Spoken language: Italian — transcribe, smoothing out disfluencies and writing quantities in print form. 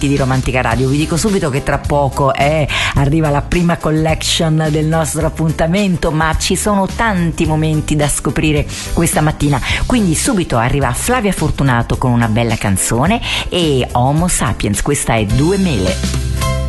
momenti di Romantica Radio. Vi dico subito che tra poco arriva la prima collection del nostro appuntamento, ma ci sono tanti momenti da scoprire questa mattina, quindi subito arriva Flavia Fortunato con una bella canzone e Homo Sapiens, questa è Due Mele.